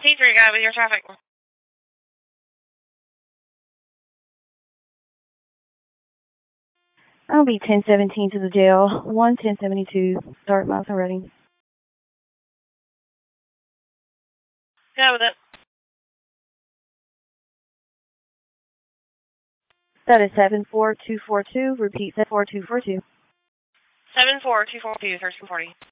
T3 guy with your traffic. I'll be 1017 to the jail. 11072. Start miles and ready. Go with it. That is 74242. Repeat 74242. 74242, 1340.